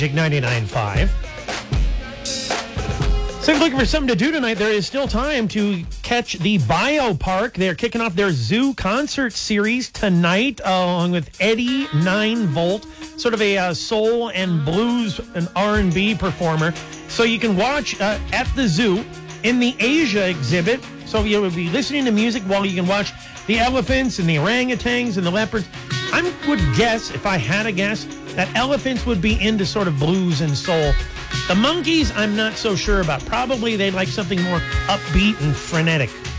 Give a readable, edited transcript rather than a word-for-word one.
Dig 99.5. So if you're looking for something to do tonight, there is still time to catch the Biopark. They're kicking off their Zoo concert series tonight, along with Eddie 9-Volt, sort of a soul and blues and R&B performer. So you can watch at the zoo in the Asia exhibit. So you will be listening to music while you can watch the elephants and the orangutans and the leopards. I would guess, if I had a guess, that elephants would be into sort of blues and soul. The monkeys, I'm not so sure about. Probably they'd like something more upbeat and frenetic.